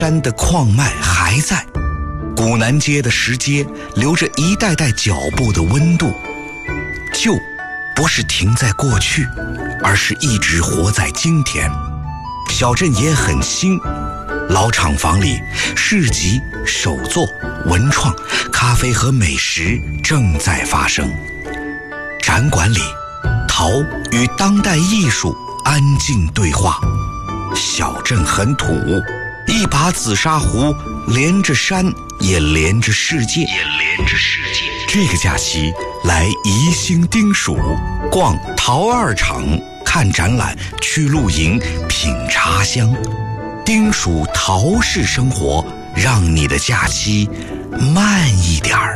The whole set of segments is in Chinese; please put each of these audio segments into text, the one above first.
山的矿脉还在，古南街的石阶留着一代代脚步的温度。旧不是停在过去，而是一直活在今天。小镇也很新，老厂房里市集、手作、文创、咖啡和美食正在发生。展馆里，陶与当代艺术安静对话。小镇很土，一把紫砂壶连着山，也连着世界。这个假期来宜兴丁蜀，逛陶二厂，看展览，去露营，品茶香。丁蜀陶式生活，让你的假期慢一点儿。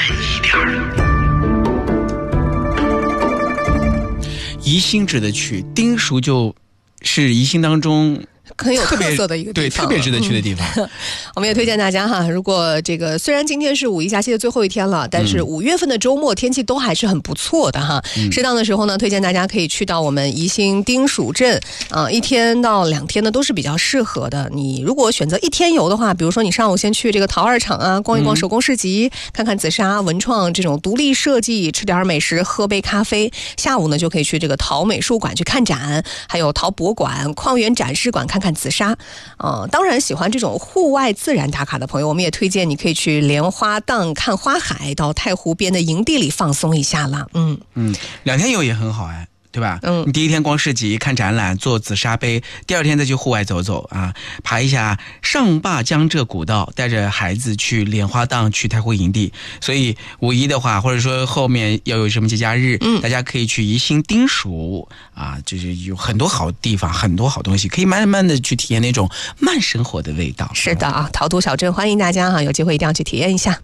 宜兴值得去，丁蜀就是宜兴当中很有特色的一个地方， 对，特别值得去的地方。 我们也推荐大家哈，如果这个虽然今天是五一假期的最后一天了，但是5月份的周末天气都还是很不错的哈。适当的时候呢，推荐大家可以去到我们宜兴丁蜀镇，1天到2天呢都是比较适合的。你如果选择1天游的话，比如说你上午先去这个陶二厂啊，逛一逛手工市集，看看紫砂、文创这种独立设计，吃点美食，喝杯咖啡。下午呢就可以去这个陶美术馆去看展，还有陶博馆、矿源展示馆看看紫砂。当然喜欢这种户外自然打卡的朋友，我们也推荐你可以去莲花荡看花海，到太湖边的营地里放松一下了。 2天游也很好哎，对吧？你第一天逛市集看展览做紫砂杯，第2天再去户外走走啊，爬一下上坝江浙古道，带着孩子去莲花荡，去太湖营地。所以五一的话，或者说后面要有什么节假日，大家可以去宜兴丁蜀啊，就是有很多好地方，很多好东西，可以慢慢的去体验那种慢生活的味道。 是的啊，陶都小镇欢迎大家哈，有机会一定要去体验一下。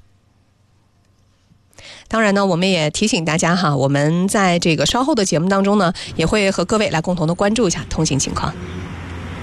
当然呢，我们也提醒大家哈，我们在这个稍后的节目当中呢，也会和各位来共同的关注一下通行情况。